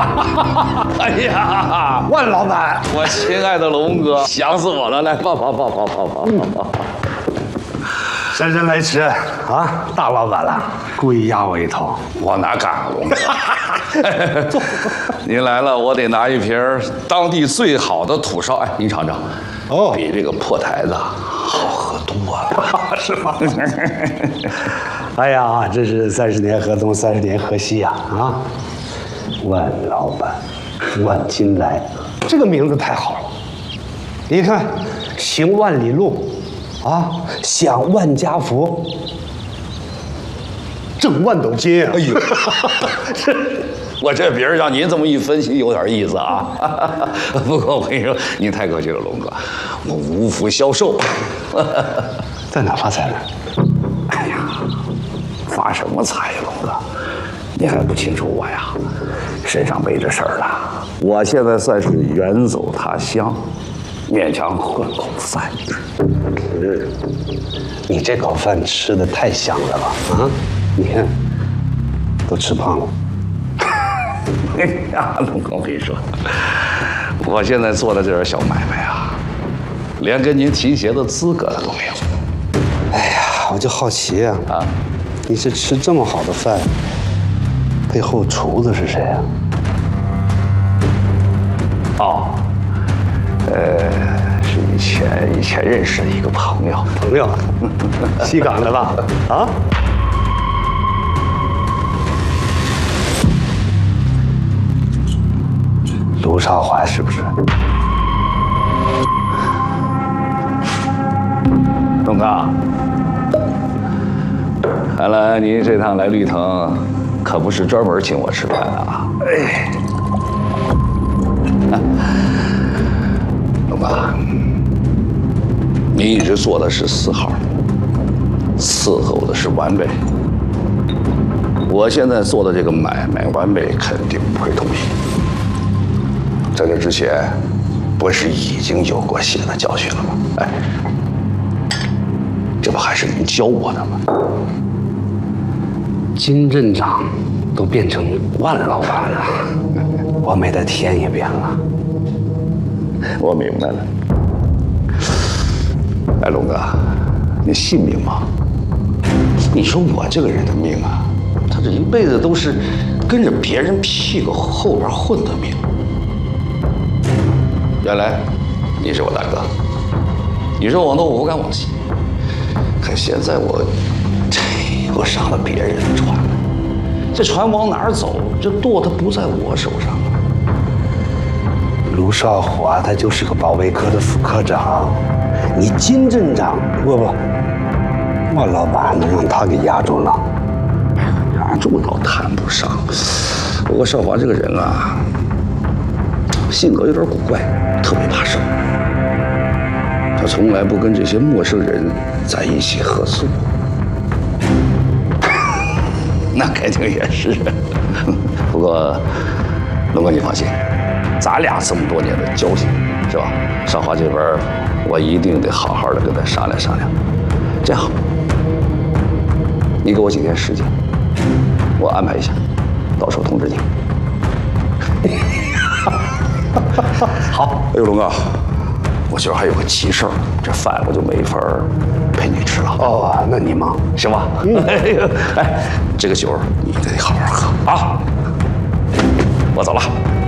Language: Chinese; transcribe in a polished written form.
哎呀， 万老板， 我亲爱的龙哥，想死我了！来，抱。 姗姗来迟啊，大老板了，故意压我一头。 我哪敢，龙哥。您来了，我得拿一瓶当地最好的土烧。哎，您尝尝， 哦， 比这个破台子好喝多了， 是吗？哎呀，这是30年河东，30年河西呀！啊，万老板，万金来，这个名字太好了。你看，行万里路，啊，享万家福，挣万斗金。哎呦， 我这别人让您这么一分析，有点意思啊。不过我跟你说，您太客气了，龙哥，我无福消受。 在哪发财呢？ 哎呀，发什么财呀，龙哥？你还不清楚我呀？身上背着事儿了。我现在算是远走他乡，勉强混口饭吃。 你这口饭吃的太香了吧？啊，你看，都吃胖了。 哎呀，龙哥，我跟你说，我现在做的这点小买卖啊，连跟您提鞋的资格都没有。 哎呀，我就好奇啊，你是吃这么好的饭，背后厨子是谁啊？ 哦，是以前认识的一个朋友。 朋友，西港的吧？啊？卢少华是不是？ 东哥，看来您这趟来绿藤，可不是专门请我吃饭的啊！哎，东哥，你一直做的是4号，伺候的是完美。我现在做的这个买卖，完美肯定不会同意。在这之前，不是已经有过血的教训了吗？哎，这不还是您教我的吗？ 金镇长都变成万老板了，我没得添一遍了。 我明白了。哎，龙哥，你信命吗？你说我这个人的命啊，他这一辈子都是跟着别人屁股后边混的命。原来你是我大哥，你说我弄我不敢往西，可现在我上了别人的船了，这船往哪儿走，这舵它不在我手上。 卢少华他就是个保卫科的副科长，你金镇长不，万老板能让他给压住了？ 压住倒谈不上，不过少华这个人啊，性格有点古怪，特别怕生。他从来不跟这些陌生人在一起合作。那肯定也是。不过，龙哥你放心，咱俩这么多年的交情，是吧？少华这边，我一定得好好的跟他商量商量。这样，你给我几天时间，我安排一下，到时候通知你。好，哎呦，龙哥，我今儿还有个急事儿，这饭我就没法陪你吃了。 哦，那你忙行吧？哎，这个酒你得好好喝啊！我走了。